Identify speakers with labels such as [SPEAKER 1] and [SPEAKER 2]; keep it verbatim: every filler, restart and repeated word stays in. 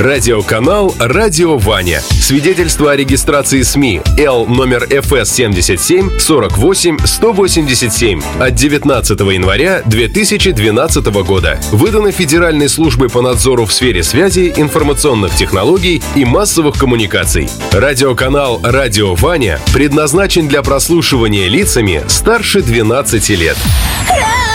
[SPEAKER 1] Радиоканал «Радио Ваня». Свидетельство о регистрации СМИ Л номер эф эс семьдесят семь сорок восемь сто восемьдесят семь от девятнадцатого января две тысячи двенадцатого года. Выдано Федеральной службой по надзору в сфере связи, информационных технологий и массовых коммуникаций. Радиоканал «Радио Ваня» предназначен для прослушивания лицами старше двенадцати лет.